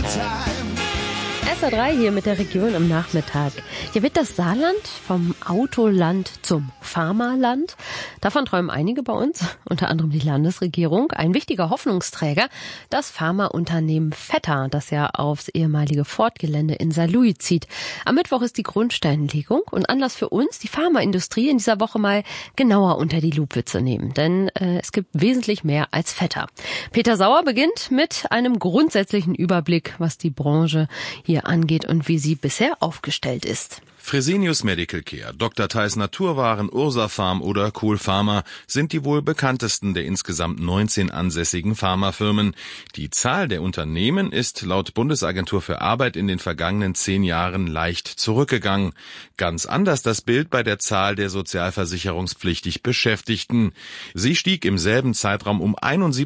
SR3 hier mit der Region am Nachmittag. Hier wird das Saarland vom Autoland zum Pharmaland. Davon träumen einige bei uns, unter anderem die Landesregierung. Ein wichtiger Hoffnungsträger, das Pharmaunternehmen Vetter, das ja aufs ehemalige Ford-Gelände in Saarlouis zieht. Am Mittwoch ist die Grundsteinlegung und Anlass für uns, die Pharmaindustrie in dieser Woche mal genauer unter die Lupe zu nehmen. Denn es gibt wesentlich mehr als Vetter. Peter Sauer beginnt mit einem grundsätzlichen Überblick, was die Branche hier angeht und wie sie bisher aufgestellt ist. Fresenius Medical Care, Dr. Theis Naturwaren, Ursa Farm oder Cool Pharma sind die wohl bekanntesten der insgesamt 19 ansässigen Pharmafirmen. Die Zahl der Unternehmen ist laut Bundesagentur für Arbeit in den vergangenen 10 Jahren leicht zurückgegangen. Ganz anders das Bild bei der Zahl der sozialversicherungspflichtig Beschäftigten. Sie stieg im selben Zeitraum um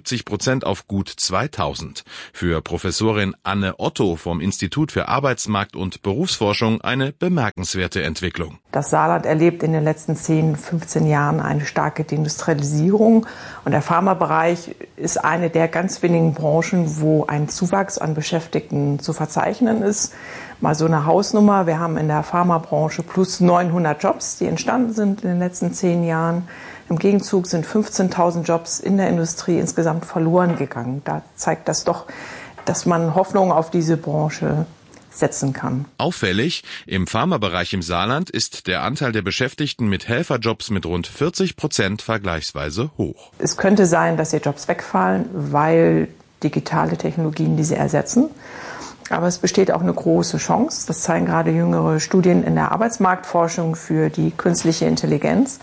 71% auf gut 2000. Für Professorin Anne Otto vom Institut für Arbeitsmarkt- und Berufsforschung eine bemerkenswerte Entwicklung. Das Saarland erlebt in den letzten 10, 15 Jahren eine starke Deindustrialisierung und der Pharmabereich ist eine der ganz wenigen Branchen, wo ein Zuwachs an Beschäftigten zu verzeichnen ist. Mal so eine Hausnummer, wir haben in der Pharmabranche plus 900 Jobs, die entstanden sind in den letzten 10 Jahren. Im Gegenzug sind 15.000 Jobs in der Industrie insgesamt verloren gegangen. Da zeigt das doch, dass man Hoffnung auf diese Branche setzen kann. Auffällig, im Pharmabereich im Saarland ist der Anteil der Beschäftigten mit Helferjobs mit rund 40% vergleichsweise hoch. Es könnte sein, dass hier Jobs wegfallen, weil digitale Technologien diese ersetzen. Aber es besteht auch eine große Chance. Das zeigen gerade jüngere Studien in der Arbeitsmarktforschung für die künstliche Intelligenz.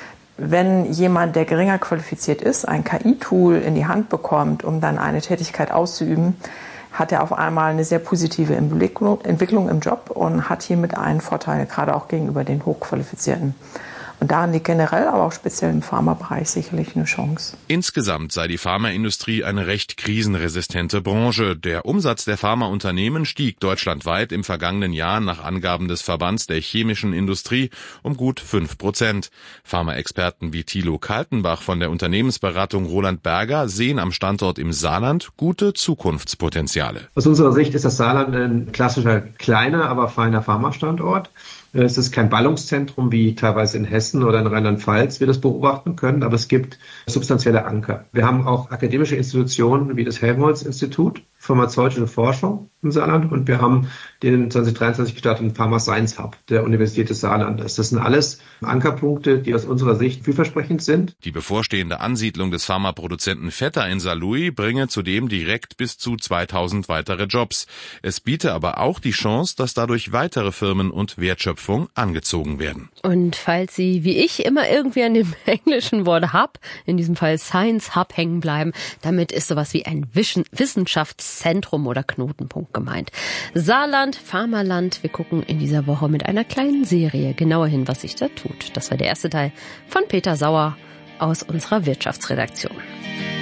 Wenn jemand, der geringer qualifiziert ist, ein KI-Tool in die Hand bekommt, um dann eine Tätigkeit auszuüben, hat er auf einmal eine sehr positive Entwicklung im Job und hat hiermit einen Vorteil, gerade auch gegenüber den Hochqualifizierten. Und darin liegt generell, aber auch speziell im Pharmabereich sicherlich eine Chance. Insgesamt sei die Pharmaindustrie eine recht krisenresistente Branche. Der Umsatz der Pharmaunternehmen stieg deutschlandweit im vergangenen Jahr nach Angaben des Verbands der chemischen Industrie um gut 5%. Pharmaexperten wie Thilo Kaltenbach von der Unternehmensberatung Roland Berger sehen am Standort im Saarland gute Zukunftspotenziale. Aus unserer Sicht ist das Saarland ein klassischer, kleiner, aber feiner Pharmastandort. Es ist kein Ballungszentrum wie teilweise in Hessen oder in Rheinland-Pfalz wir das beobachten können, aber es gibt substanzielle Anker. Wir haben auch akademische Institutionen wie das Helmholtz-Institut, pharmazeutische Forschung im Saarland und wir haben den 2023 gestarteten Pharma Science Hub der Universität des Saarlandes. Das sind alles Ankerpunkte, die aus unserer Sicht vielversprechend sind. Die bevorstehende Ansiedlung des Pharmaproduzenten Vetter in Saarlouis bringe zudem direkt bis zu 2000 weitere Jobs. Es biete aber auch die Chance, dass dadurch weitere Firmen und Wertschöpfung angezogen werden. Und falls Sie, wie ich, immer irgendwie an dem englischen Wort Hub, in diesem Fall Science Hub, hängen bleiben, damit ist sowas wie ein Wissenschaftszentrum oder Knotenpunkt gemeint. Saarland, Pharmaland, wir gucken in dieser Woche mit einer kleinen Serie genauer hin, was sich da tut. Das war der erste Teil von Peter Sauer aus unserer Wirtschaftsredaktion.